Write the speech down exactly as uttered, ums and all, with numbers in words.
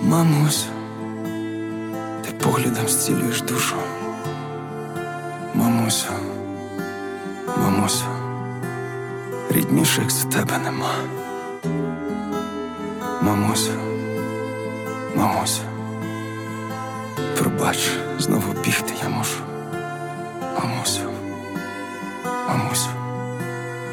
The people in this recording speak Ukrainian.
Мамусю, ти поглядом зцілюєш душу. Мамусю, мамусю, рідніших за тебе нема. Мамусю, мамусю, пробач, знову бігти я можу.